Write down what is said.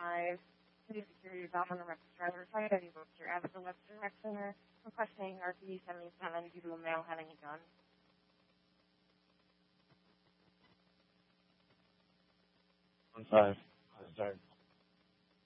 5, City Security Development Driver site. Have you booked your Abigail Webster Rec Center requesting RPD 77 due to a male having a gun? 1-5. Start.